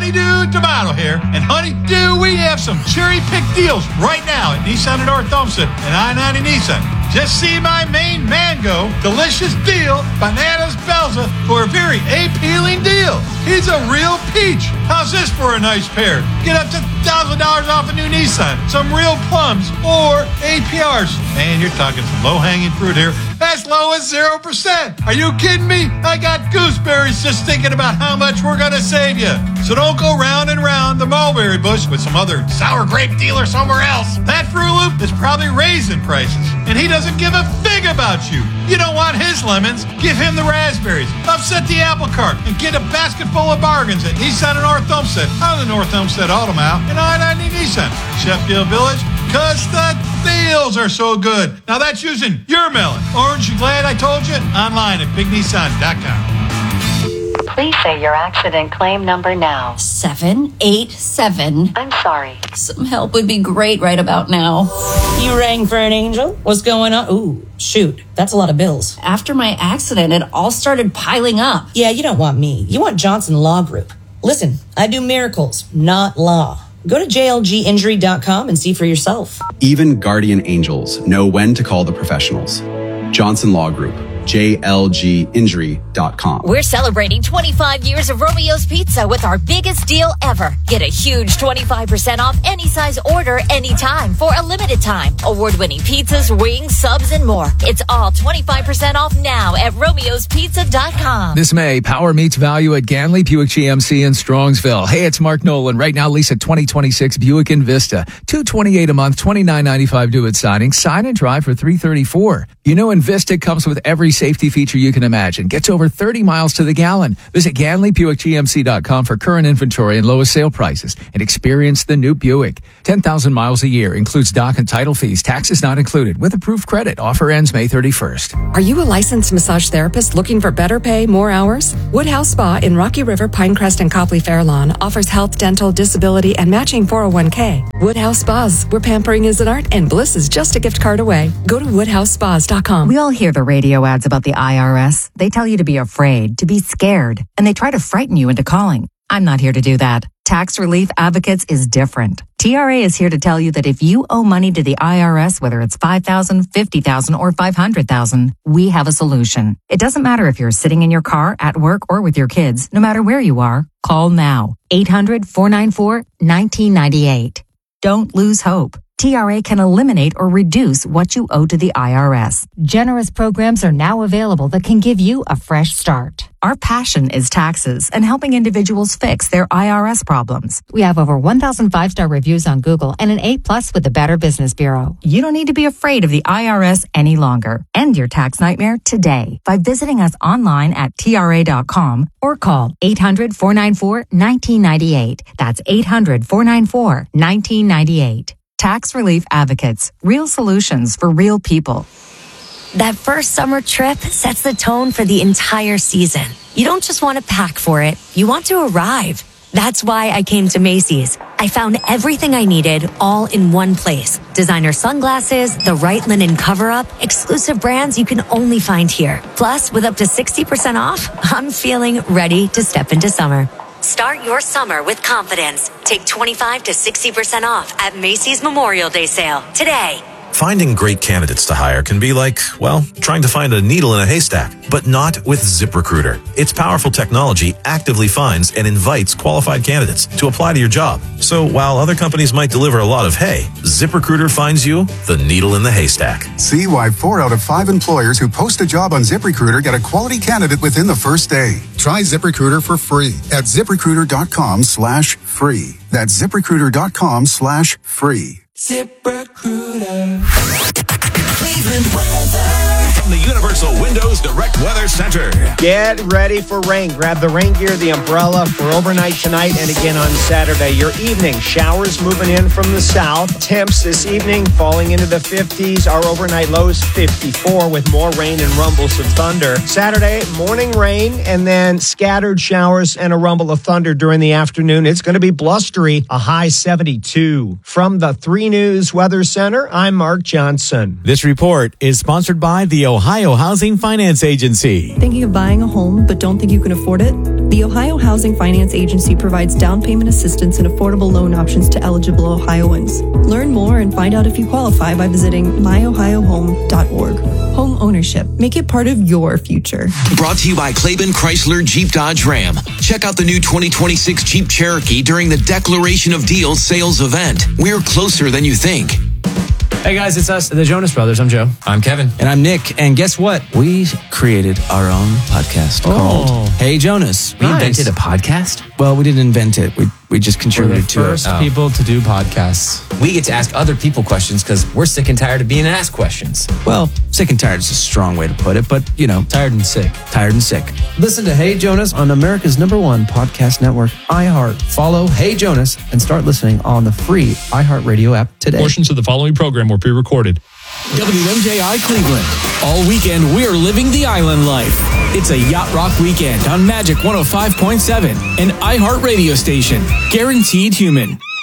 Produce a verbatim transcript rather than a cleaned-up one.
Honeydew Tomato here. And Honeydew, we have some cherry-picked deals right now at Nissan of North Olmsted and I ninety Nissan. Just see my main mango delicious deal, Bananas Belza, for a very appealing deal. He's a real peach. How's this for a nice pair? Get up to one thousand dollars off a new Nissan, some real plums, or A P Rs. Man, you're talking some low-hanging fruit here. As low as zero percent. Are you kidding me? I got gooseberries just thinking about how much we're going to save you. So don't go round and round the mulberry bush with some other sour grape dealer somewhere else. That Fruit Loop is probably raising prices, and he doesn't give a fig about you. You don't want his lemons? Give him the raspberries. Upset the apple cart and get a basket full of bargains at Nissan and North Olmsted on the North Olmsted Auto Mile and I ninety Nissan, Sheffield Village, because the deals are so good. Now that's using your melon. Orange, you glad I told you? Online at big nissan dot com. Please say your accident claim number now. seven eight seven. I'm sorry. Some help would be great right about now. You rang for an angel? What's going on? Ooh, shoot. That's a lot of bills. After my accident, it all started piling up. Yeah, you don't want me. You want Johnson Law Group. Listen, I do miracles, not law. Go to j l g injury dot com and see for yourself. Even guardian angels know when to call the professionals. Johnson Law Group. j l g injury dot com. We're celebrating twenty-five years of Romeo's Pizza with our biggest deal ever. Get a huge twenty-five percent off any size order anytime for a limited time. Award-winning pizzas, wings, subs, and more. It's all twenty-five percent off now at romeos pizza dot com. This May, power meets value at Ganley Buick G M C in Strongsville. Hey, it's Mark Nolan. Right now, lease a twenty twenty-six Buick Envista. two hundred twenty-eight dollars a month, twenty-nine ninety-five due at signing. Sign and drive for three hundred thirty-four dollars. You know Envista comes with every safety feature you can imagine. Gets over thirty miles to the gallon. Visit Ganley Buick G M C dot com for current inventory and lowest sale prices and experience the new Buick. ten thousand miles a year. Includes dock and title fees. Taxes not included. With approved credit. Offer ends May thirty-first. Are you a licensed massage therapist looking for better pay, more hours? Woodhouse Spa in Rocky River, Pinecrest, and Copley Fair Lawn offers health, dental, disability, and matching four oh one k. Woodhouse Spas, where pampering is an art and bliss is just a gift card away. Go to woodhouse spas dot com. We all hear the radio ads about the I R S. They tell you to be afraid, to be scared, and they try to frighten you into calling. I'm not here to do that. Tax Relief Advocates is different. T R A is here to tell you that if you owe money to the I R S, whether it's five thousand dollars, fifty thousand dollars, or five hundred thousand dollars, we have a solution. It doesn't matter if you're sitting in your car, at work, or with your kids. No matter where you are, call now. eight hundred, four nine four, one nine nine eight. Don't lose hope. T R A can eliminate or reduce what you owe to the I R S. Generous programs are now available that can give you a fresh start. Our passion is taxes and helping individuals fix their I R S problems. We have over one thousand five-star reviews on Google and an A plus with the Better Business Bureau. You don't need to be afraid of the I R S any longer. End your tax nightmare today by visiting us online at T R A dot com or call eight hundred, four nine four, one nine nine eight. That's eight hundred, four nine four, one nine nine eight. Tax Relief Advocates. Real solutions for real people. That first summer trip sets the tone for the entire season. You don't just want to pack for it, you want to arrive. That's why I came to Macy's. I found everything I needed all in one place. Designer sunglasses, the right linen cover-up, exclusive brands you can only find here. Plus, with up to sixty percent off, I'm feeling ready to step into summer. Start your summer with confidence. Take twenty-five to sixty percent off at Macy's Memorial Day sale today. Finding great candidates to hire can be like, well, trying to find a needle in a haystack, but not with ZipRecruiter. Its powerful technology actively finds and invites qualified candidates to apply to your job. So while other companies might deliver a lot of hay, ZipRecruiter finds you the needle in the haystack. See why four out of five employers who post a job on ZipRecruiter get a quality candidate within the first day. Try ZipRecruiter for free at ZipRecruiter dot com slash free. That's ZipRecruiter dot com slash free. ZipRecruiter. Cleveland weather. From the Universal Windows Direct Weather Center. Get ready for rain. Grab the rain gear, the umbrella for overnight tonight and again on Saturday. Your evening showers moving in from the south. Temps this evening falling into the fifties. Our overnight lows fifty-four with more rain and rumbles of thunder. Saturday, morning rain and then scattered showers and a rumble of thunder during the afternoon. It's going to be blustery, a high seventy-two. From the three News Weather Center, I'm Mark Johnson. This report is sponsored by the the Ohio Housing Finance Agency. Thinking of buying a home but don't think you can afford it? The Ohio Housing Finance Agency provides down payment assistance and affordable loan options to eligible Ohioans. Learn more and find out if you qualify by visiting my ohio home dot org. Home ownership. Make it part of your future. Brought to you by Claiborne Chrysler Jeep Dodge Ram. Check out the new twenty twenty-six Jeep Cherokee during the Declaration of Deals sales event. We're closer than you think. Hey guys, it's us, the Jonas Brothers. I'm Joe. I'm Kevin. And I'm Nick. And guess what? We created our own podcast Oh. called Hey Jonas. We invented a podcast? Well, we didn't invent it. We we just contributed to first it. people to do podcasts. We get to ask other people questions because we're sick and tired of being asked questions. Well, sick and tired is a strong way to put it, but you know, tired and sick. Tired and sick. Listen to Hey Jonas on America's number one podcast network, iHeart. Follow Hey Jonas and start listening on the free iHeartRadio app today. Portions of the following program were pre-recorded. W M J I Cleveland. All weekend, we're living the island life. It's a Yacht Rock weekend on Magic one oh five point seven, an iHeart radio station. Guaranteed human.